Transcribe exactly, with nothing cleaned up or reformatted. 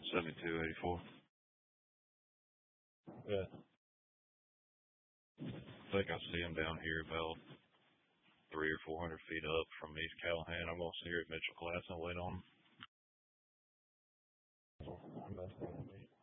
seventy-two eighty-four. Yeah. I think I see him down here about three or four hundred feet up from East Callahan. I'm gonna see her at Mitchell Class and wait on him. That's gonna be